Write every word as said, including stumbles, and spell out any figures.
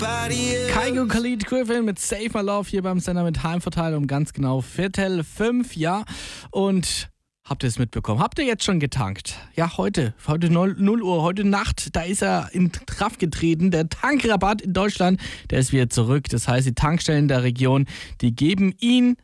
Kygo Khalid Griffin mit Save My Love hier beim Sender mit Heimverteilung um ganz genau Viertel fünf, ja. Und habt ihr es mitbekommen? Habt ihr jetzt schon getankt? Ja, heute, heute null Uhr, heute Nacht, da ist er in Kraft getreten. Der Tankrabatt in Deutschland, der ist wieder zurück. Das heißt, die Tankstellen der Region, die geben ihn